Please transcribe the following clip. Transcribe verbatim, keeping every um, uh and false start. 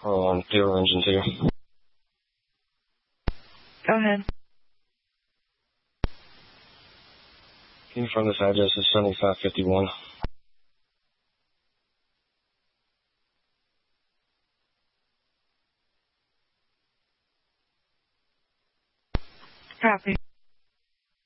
Um, Theodore Engine two. Go ahead. Confirm this address is seventy-five fifty-one. Copy.